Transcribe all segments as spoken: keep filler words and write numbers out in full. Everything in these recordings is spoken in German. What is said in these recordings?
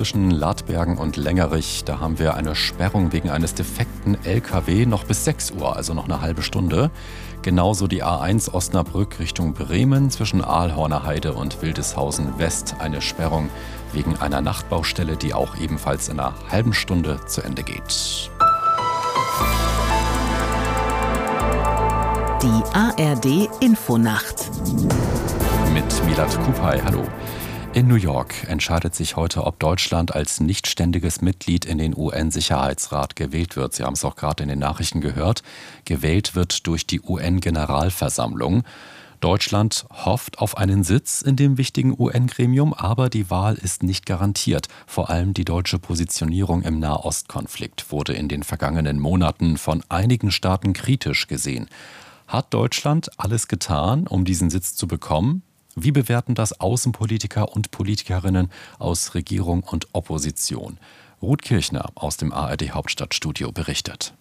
zwischen Ladbergen und Lengerich. Da haben wir eine Sperrung wegen eines defekten L K W noch bis sechs Uhr, also noch eine halbe Stunde. Genauso die A eins Osnabrück Richtung Bremen zwischen Aalhorner Heide und Wildeshausen West. Eine Sperrung wegen einer Nachtbaustelle, die auch ebenfalls in einer halben Stunde zu Ende geht. Die A R D Infonacht mit Milat Kupay. Hallo. In New York entscheidet sich heute, ob Deutschland als nichtständiges Mitglied in den U N-Sicherheitsrat gewählt wird. Sie haben es auch gerade in den Nachrichten gehört. Gewählt wird durch die U N-Generalversammlung. Deutschland hofft auf einen Sitz in dem wichtigen U N-Gremium, aber die Wahl ist nicht garantiert. Vor allem die deutsche Positionierung im Nahostkonflikt wurde in den vergangenen Monaten von einigen Staaten kritisch gesehen. Hat Deutschland alles getan, um diesen Sitz zu bekommen? Wie bewerten das Außenpolitiker und Politikerinnen aus Regierung und Opposition? Ruth Kirchner aus dem A R D Hauptstadtstudio berichtet.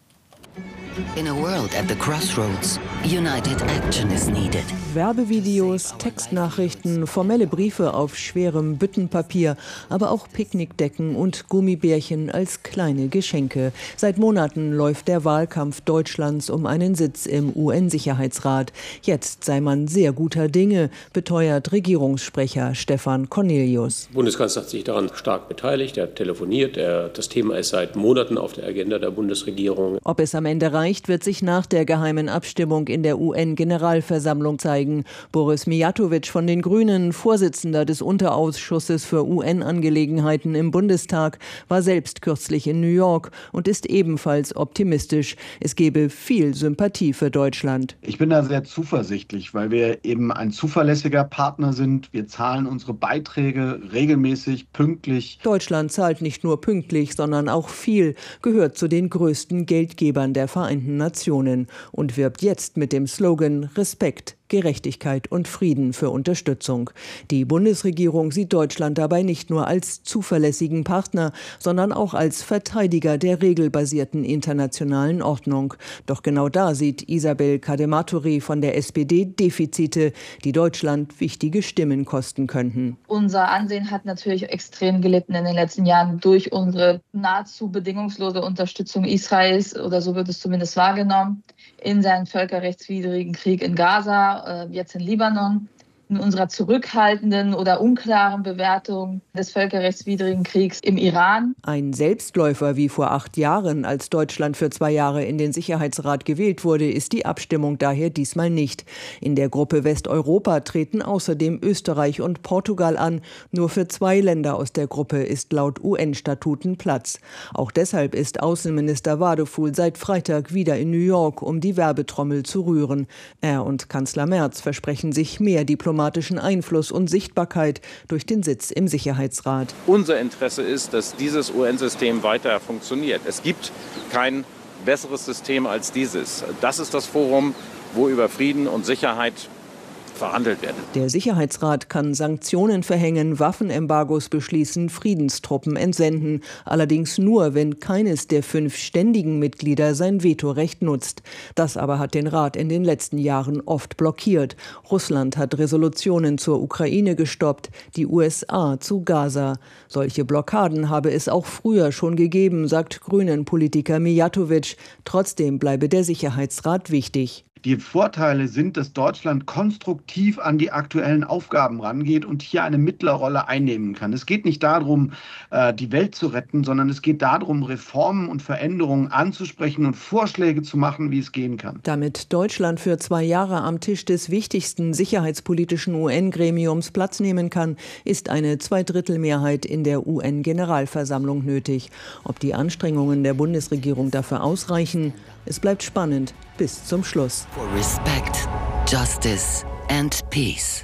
In a world at the crossroads, united action is needed. Werbevideos, Textnachrichten, formelle Briefe auf schwerem Büttenpapier, aber auch Picknickdecken und Gummibärchen als kleine Geschenke. Seit Monaten läuft der Wahlkampf Deutschlands um einen Sitz im U N-Sicherheitsrat. Jetzt sei man sehr guter Dinge, beteuert Regierungssprecher Stefan Cornelius. Der Bundeskanzler hat sich daran stark beteiligt, er hat telefoniert, er, das Thema ist seit Monaten auf der Agenda der Bundesregierung. Ob es am Ende reicht, wird sich nach der geheimen Abstimmung in der U N-Generalversammlung zeigen. Boris Mijatovic von den Grünen, Vorsitzender des Unterausschusses für U N-Angelegenheiten im Bundestag, war selbst kürzlich in New York und ist ebenfalls optimistisch. Es gebe viel Sympathie für Deutschland. Ich bin da sehr zuversichtlich, weil wir eben ein zuverlässiger Partner sind. Wir zahlen unsere Beiträge regelmäßig, pünktlich. Deutschland zahlt nicht nur pünktlich, sondern auch viel, gehört zu den größten Geldgebern der Vereinten Nationen und wirbt jetzt mit dem Slogan Respekt, Gerechtigkeit und Frieden für Unterstützung. Die Bundesregierung sieht Deutschland dabei nicht nur als zuverlässigen Partner, sondern auch als Verteidiger der regelbasierten internationalen Ordnung. Doch genau da sieht Isabel Cadematori von der S P D Defizite, die Deutschland wichtige Stimmen kosten könnten. Unser Ansehen hat natürlich extrem gelitten in den letzten Jahren durch unsere nahezu bedingungslose Unterstützung Israels, oder so wird es zumindest wahrgenommen, in seinen völkerrechtswidrigen Krieg in Gaza, jetzt in Libanon. In unserer zurückhaltenden oder unklaren Bewertung des völkerrechtswidrigen Kriegs im Iran. Ein Selbstläufer wie vor acht Jahren, als Deutschland für zwei Jahre in den Sicherheitsrat gewählt wurde, ist die Abstimmung daher diesmal nicht. In der Gruppe Westeuropa treten außerdem Österreich und Portugal an. Nur für zwei Länder aus der Gruppe ist laut U N-Statuten Platz. Auch deshalb ist Außenminister Wadefuhl seit Freitag wieder in New York, um die Werbetrommel zu rühren. Er und Kanzler Merz versprechen sich mehr diplomatischen Einfluss und Sichtbarkeit durch den Sitz im Sicherheitsrat. Unser Interesse ist, dass dieses U N-System weiter funktioniert. Es gibt kein besseres System als dieses. Das ist das Forum, wo über Frieden und Sicherheit verhandelt werden. Der Sicherheitsrat kann Sanktionen verhängen, Waffenembargos beschließen, Friedenstruppen entsenden. Allerdings nur, wenn keines der fünf ständigen Mitglieder sein Vetorecht nutzt. Das aber hat den Rat in den letzten Jahren oft blockiert. Russland hat Resolutionen zur Ukraine gestoppt, die U S A zu Gaza. Solche Blockaden habe es auch früher schon gegeben, sagt Grünen-Politiker Mijatovic. Trotzdem bleibe der Sicherheitsrat wichtig. Die Vorteile sind, dass Deutschland konstruktiv an die aktuellen Aufgaben rangeht und hier eine Mittlerrolle einnehmen kann. Es geht nicht darum, die Welt zu retten, sondern es geht darum, Reformen und Veränderungen anzusprechen und Vorschläge zu machen, wie es gehen kann. Damit Deutschland für zwei Jahre am Tisch des wichtigsten sicherheitspolitischen U N-Gremiums Platz nehmen kann, ist eine Zweidrittelmehrheit in der U N-Generalversammlung nötig. Ob die Anstrengungen der Bundesregierung dafür ausreichen, es bleibt spannend bis zum Schluss. For respect, justice and peace.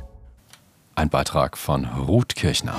Ein Beitrag von Ruth Kirchner.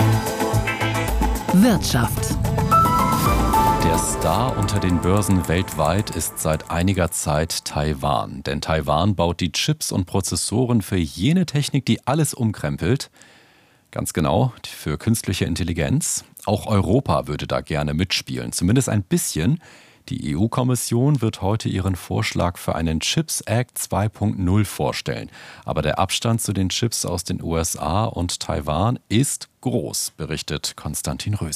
Wirtschaft. Der Star unter den Börsen weltweit ist seit einiger Zeit Taiwan. Denn Taiwan baut die Chips und Prozessoren für jene Technik, die alles umkrempelt. Ganz genau, für künstliche Intelligenz. Auch Europa würde da gerne mitspielen, zumindest ein bisschen. Die E U-Kommission wird heute ihren Vorschlag für einen Chips Act zwei Punkt null vorstellen. Aber der Abstand zu den Chips aus den U S A und Taiwan ist groß, berichtet Konstantin Rös.